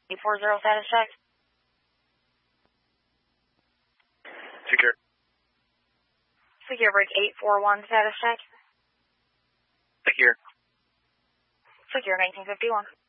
840 status check. Secure. Secure bridge 841 status check. Secure. Secure 1951.